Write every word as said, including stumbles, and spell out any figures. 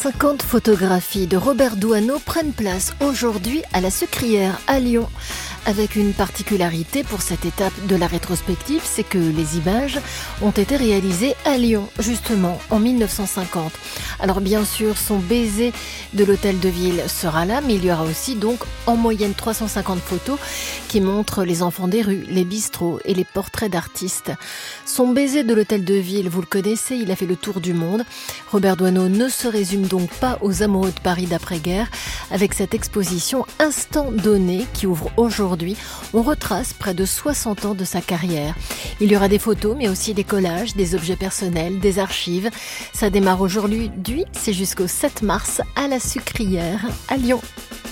cinquante photographies de Robert Doisneau prennent place aujourd'hui à la Sucrière à Lyon. Avec une particularité pour cette étape de la rétrospective, c'est que les images ont été réalisées à Lyon, justement, en mille neuf cent cinquante. Alors bien sûr, son baiser de l'hôtel de ville sera là, mais il y aura aussi donc en moyenne trois cent cinquante photos qui montrent les enfants des rues, les bistrots et les portraits d'artistes. Son baiser de l'hôtel de ville, vous le connaissez, il a fait le tour du monde. Robert Doisneau ne se résume donc pas aux amoureux de Paris d'après-guerre. Avec cette exposition Instant Donné qui ouvre aujourd'hui, on retrace près de soixante ans de sa carrière. Il y aura des photos, mais aussi des collages, des objets personnels, des archives. Ça démarre aujourd'hui, c'est jusqu'au sept mars à la Sucrière à Lyon.